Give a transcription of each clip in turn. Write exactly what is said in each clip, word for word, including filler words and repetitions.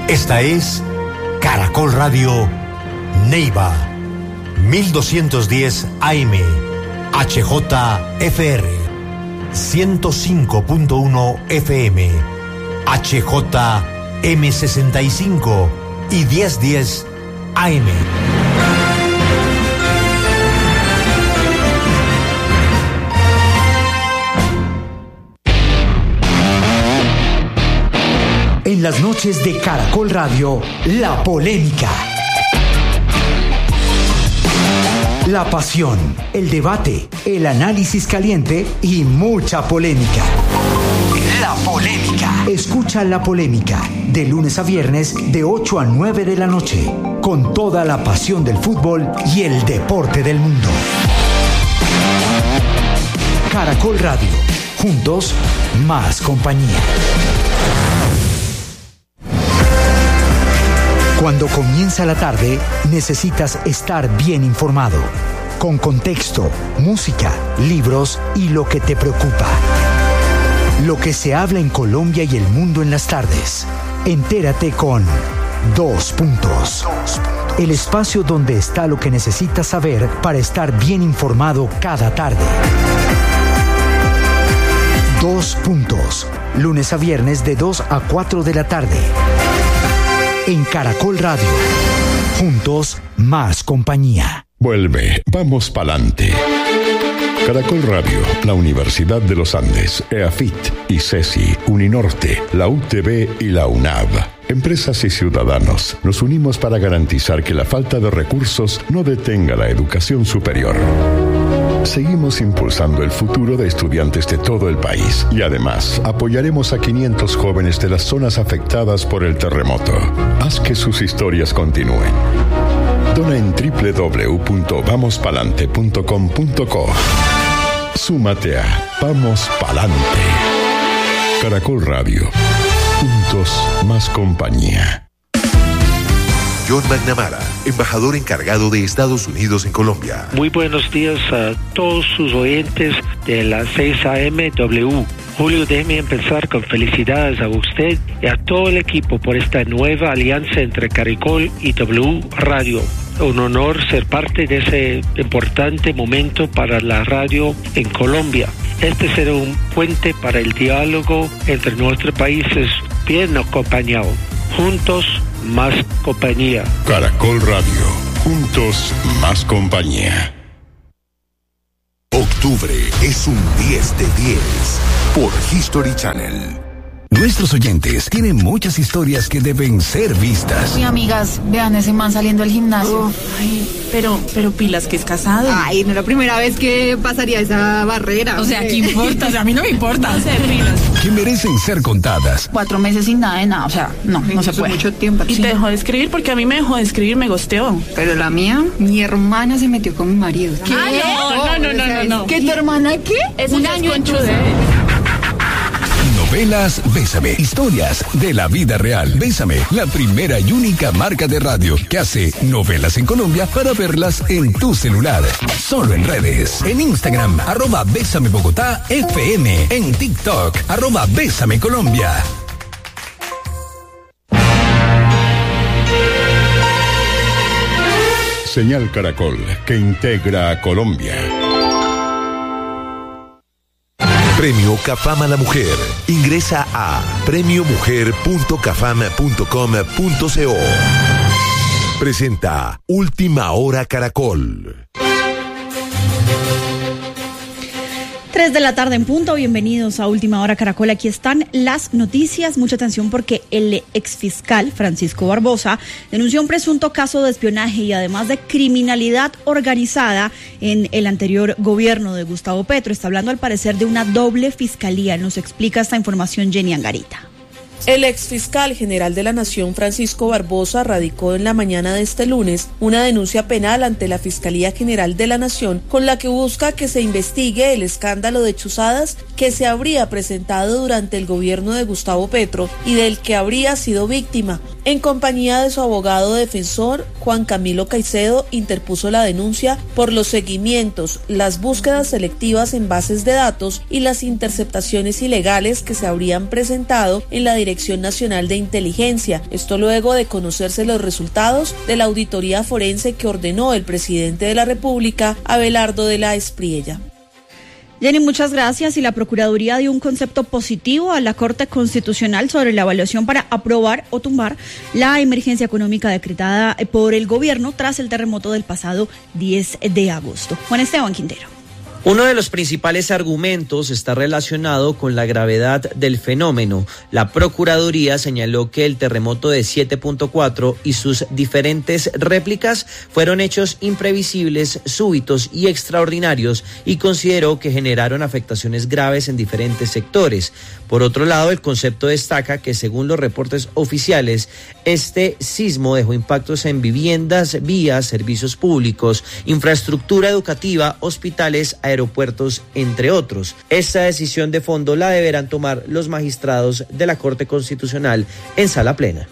Esta es Caracol Radio Neiva, mil doscientos diez A M, H J F R, ciento cinco punto uno F M, H J M sesenta y cinco y mil diez A M. En las noches de Caracol Radio, la polémica. La pasión, el debate, el análisis caliente y mucha polémica. La polémica. Escucha La Polémica, de lunes a viernes, de ocho a nueve de la noche, con toda la pasión del fútbol y el deporte del mundo. Caracol Radio, juntos, más compañía. Cuando comienza la tarde, necesitas estar bien informado, con contexto, música, libros y lo que te preocupa. Lo que se habla en Colombia y el mundo en las tardes. Entérate con Dos Puntos. El espacio donde está lo que necesitas saber para estar bien informado cada tarde. Dos Puntos. Lunes a viernes de dos a cuatro de la tarde. En Caracol Radio. Juntos, más compañía. Vuelve, vamos pa'lante. Caracol Radio, la Universidad de los Andes, EAFIT, ICESI, Uninorte, la U T B y la UNAV. Empresas y ciudadanos, nos unimos para garantizar que la falta de recursos no detenga la educación superior. Seguimos impulsando el futuro de estudiantes de todo el país y además apoyaremos a quinientos jóvenes de las zonas afectadas por el terremoto. Haz que sus historias continúen. Dona en doble u doble u doble u punto vamos palante punto com punto co. Súmate a Vamos Palante. Caracol Radio. Juntos, más compañía. John McNamara, embajador encargado de Estados Unidos en Colombia. Muy buenos días a todos sus oyentes de la seis A M W. Julio, déjeme empezar con felicidades a usted y a todo el equipo por esta nueva alianza entre Caracol y W Radio. Un honor ser parte de ese importante momento para la radio en Colombia. Este será un puente para el diálogo entre nuestros países bien acompañado. Juntos, más compañía. Caracol Radio. Juntos, más compañía. Octubre es un diez de diez por History Channel. Nuestros oyentes tienen muchas historias que deben ser vistas. Uy, amigas, vean ese man saliendo del gimnasio. Uf, ay, pero, pero pilas que es casado. Ay, no es la primera vez que pasaría esa barrera. O sea, ¿qué importa? O sea, a mí no me importa. No sé, pilas. Que merecen ser contadas. Cuatro meses sin nada de nada, o sea, no, no se puede. Mucho tiempo. Y sí. te dejó de escribir porque a mí me dejó de escribir, me gosteó. Pero la mía, mi hermana se metió con mi marido. ¿Qué? Ah, no, no, no, no, no, no. ¿Qué, tu hermana qué? Es un un año en Novelas Bésame, historias de la vida real. Bésame, la primera y única marca de radio que hace novelas en Colombia para verlas en tu celular. Solo en redes. En Instagram, arroba Bésame Bogotá F M. En TikTok, arroba Bésame Colombia. Señal Caracol, que integra a Colombia. Premio Cafam a la Mujer. Ingresa a premio mujer punto cafam punto com punto co. Presenta Última Hora Caracol. Tres de la tarde en punto, bienvenidos a Última Hora Caracol. Aquí están las noticias. Mucha atención porque el exfiscal Francisco Barbosa denunció un presunto caso de espionaje y además de criminalidad organizada en el anterior gobierno de Gustavo Petro. Está hablando al parecer de una doble fiscalía. Nos explica esta información Jenny Angarita. El exfiscal general de la Nación, Francisco Barbosa, radicó en la mañana de este lunes una denuncia penal ante la Fiscalía General de la Nación con la que busca que se investigue el escándalo de chuzadas que se habría presentado durante el gobierno de Gustavo Petro y del que habría sido víctima. En compañía de su abogado defensor, Juan Camilo Caicedo, interpuso la denuncia por los seguimientos, las búsquedas selectivas en bases de datos y las interceptaciones ilegales que se habrían presentado en la Dirección Nacional de Inteligencia. Esto luego de conocerse los resultados de la auditoría forense que ordenó el presidente de la República, Abelardo de la Espriella. Jenny, muchas gracias. Y la Procuraduría dio un concepto positivo a la Corte Constitucional sobre la evaluación para aprobar o tumbar la emergencia económica decretada por el gobierno tras el terremoto del pasado diez de agosto. Juan Esteban Quintero. Uno de los principales argumentos está relacionado con la gravedad del fenómeno. La Procuraduría señaló que el terremoto de siete punto cuatro y sus diferentes réplicas fueron hechos imprevisibles, súbitos y extraordinarios, y consideró que generaron afectaciones graves en diferentes sectores. Por otro lado, el concepto destaca que, según los reportes oficiales, este sismo dejó impactos en viviendas, vías, servicios públicos, infraestructura educativa, hospitales, aeropuertos, entre otros. Esta decisión de fondo la deberán tomar los magistrados de la Corte Constitucional en sala plena.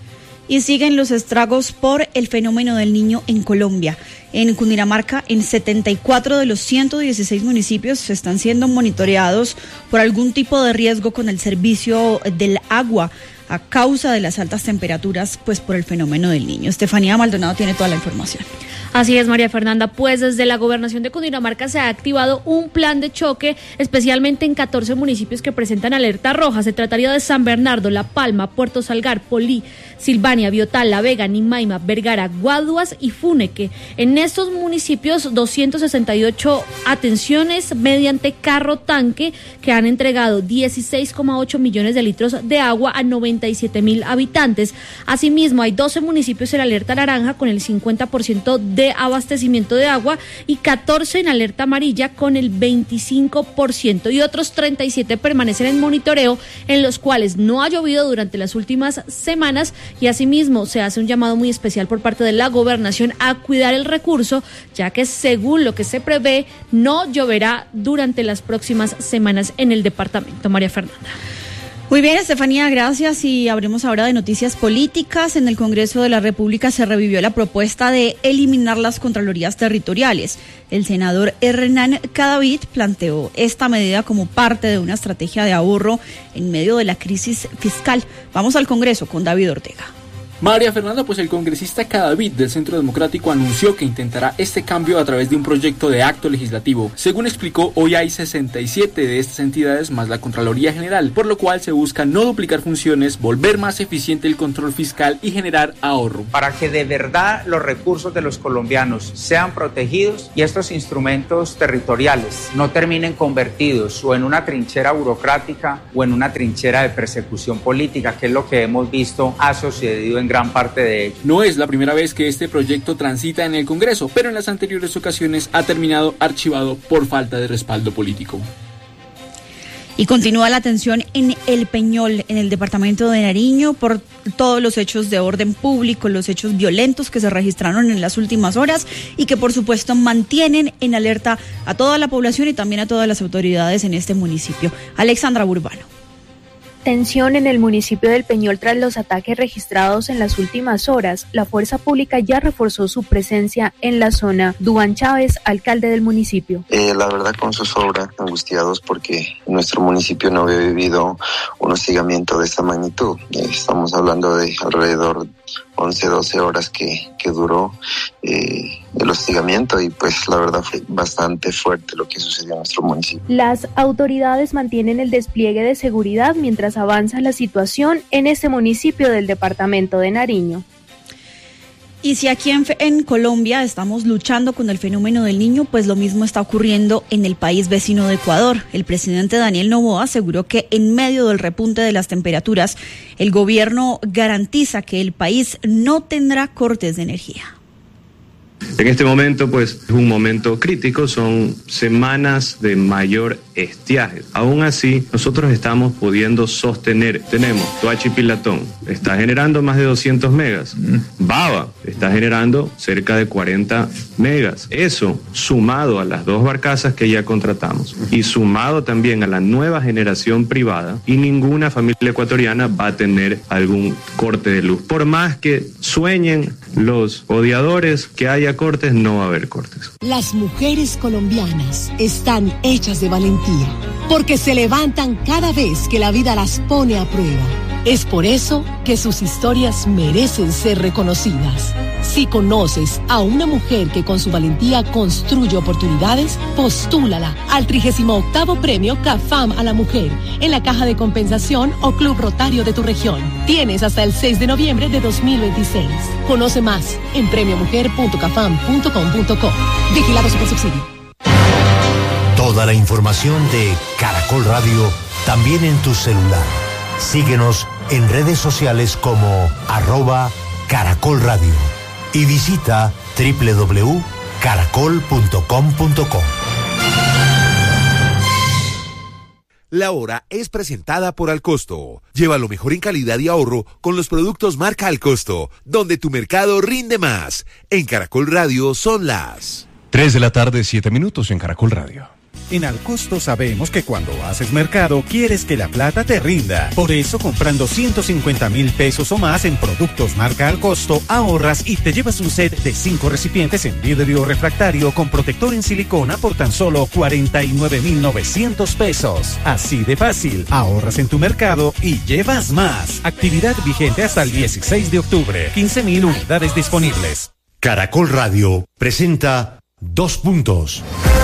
Y siguen los estragos por el fenómeno del Niño en Colombia. En Cundinamarca, en setenta y cuatro de los ciento dieciséis municipios están siendo monitoreados por algún tipo de riesgo con el servicio del agua a causa de las altas temperaturas, pues por el fenómeno del Niño. Estefanía Maldonado tiene toda la información. Así es, María Fernanda, pues desde la Gobernación de Cundinamarca se ha activado un plan de choque, especialmente en catorce municipios que presentan alerta roja. Se trataría de San Bernardo, La Palma, Puerto Salgar, Polí, Silvania, Biotal, La Vega, Nimaima, Vergara, Guaduas y Funeque. En estos municipios, doscientas sesenta y ocho atenciones mediante carro tanque que han entregado dieciséis coma ocho millones de litros de agua a noventa y siete mil habitantes. Asimismo, hay doce municipios en alerta naranja con el cincuenta por ciento de de abastecimiento de agua y catorce en alerta amarilla con el veinticinco por ciento, y otros treinta y siete permanecen en monitoreo, en los cuales no ha llovido durante las últimas semanas, y asimismo se hace un llamado muy especial por parte de la Gobernación a cuidar el recurso, ya que según lo que se prevé no lloverá durante las próximas semanas en el departamento. María Fernanda. Muy bien, Estefanía, gracias. Y hablemos ahora de noticias políticas. En el Congreso de la República se revivió la propuesta de eliminar las contralorías territoriales. El senador Hernán Cadavid planteó esta medida como parte de una estrategia de ahorro en medio de la crisis fiscal. Vamos al Congreso con David Ortega. María Fernanda, pues el congresista Cadavid del Centro Democrático anunció que intentará este cambio a través de un proyecto de acto legislativo. Según explicó, hoy hay sesenta y siete de estas entidades más la Contraloría General, por lo cual se busca no duplicar funciones, volver más eficiente el control fiscal y generar ahorro. Para que de verdad los recursos de los colombianos sean protegidos y estos instrumentos territoriales no terminen convertidos o en una trinchera burocrática o en una trinchera de persecución política, que es lo que hemos visto ha sucedido en gran parte de ello. No es la primera vez que este proyecto transita en el Congreso, pero en las anteriores ocasiones ha terminado archivado por falta de respaldo político. Y continúa la tensión en El Peñol, en el departamento de Nariño, por todos los hechos de orden público, los hechos violentos que se registraron en las últimas horas y que por supuesto mantienen en alerta a toda la población y también a todas las autoridades en este municipio. Alexandra Burbano. Tensión en el municipio del Peñol tras los ataques registrados en las últimas horas. La fuerza pública ya reforzó su presencia en la zona. Duván Chávez, alcalde del municipio. Eh, la verdad, con zozobra, angustiados porque nuestro municipio no había vivido un hostigamiento de esta magnitud. Eh, estamos hablando de alrededor once, doce horas que, que duró eh, el hostigamiento, y pues la verdad fue bastante fuerte lo que sucedió en nuestro municipio. Las autoridades mantienen el despliegue de seguridad mientras avanza la situación en este municipio del departamento de Nariño. Y si aquí en, en Colombia estamos luchando con el fenómeno del Niño, pues lo mismo está ocurriendo en el país vecino de Ecuador. El presidente Daniel Noboa aseguró que en medio del repunte de las temperaturas, el gobierno garantiza que el país no tendrá cortes de energía. En este momento, pues, es un momento crítico, son semanas de mayor estiaje. Aún así, nosotros estamos pudiendo sostener. Tenemos Toachi Pilatón, está generando más de doscientos megas. Baba está generando cerca de cuarenta megas. Eso, sumado a las dos barcazas que ya contratamos y sumado también a la nueva generación privada, y ninguna familia ecuatoriana va a tener algún corte de luz. Por más que sueñen los odiadores que haya cortes, no va a haber cortes. Las mujeres colombianas están hechas de valentía, porque se levantan cada vez que la vida las pone a prueba. Es por eso que sus historias merecen ser reconocidas. Si conoces a una mujer que con su valentía construye oportunidades, postúlala al trigésimo octavo Premio CAFAM a la Mujer en la Caja de Compensación o Club Rotario de tu región. Tienes hasta el seis de noviembre de dos mil veintiséis. Conoce más en premio mujer punto cafam punto com punto co. Vigilado Supersubsidio. Toda la información de Caracol Radio también en tu celular. Síguenos en redes sociales como arroba Caracol Radio y visita doble u doble u doble u punto caracol punto com punto co. La hora es presentada por Alcosto. Lleva lo mejor en calidad y ahorro con los productos marca Alcosto, donde tu mercado rinde más. En Caracol Radio son las tres de la tarde, siete minutos en Caracol Radio. En Alcosto sabemos que cuando haces mercado quieres que la plata te rinda. Por eso, comprando ciento cincuenta mil pesos o más en productos marca Alcosto, ahorras y te llevas un set de cinco recipientes en vidrio refractario con protector en silicona por tan solo cuarenta y nueve mil novecientos pesos. Así de fácil, ahorras en tu mercado y llevas más. Actividad vigente hasta el dieciséis de octubre. quince mil unidades disponibles. Caracol Radio presenta Dos Puntos.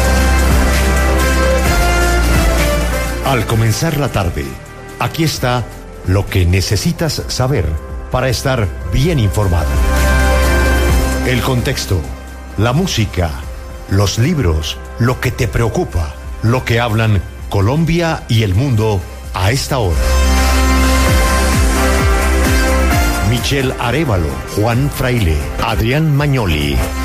Al comenzar la tarde, aquí está lo que necesitas saber para estar bien informado. El contexto, la música, los libros, lo que te preocupa, lo que hablan Colombia y el mundo a esta hora. Michelle Arévalo, Juan Fraile, Adrián Magnoli,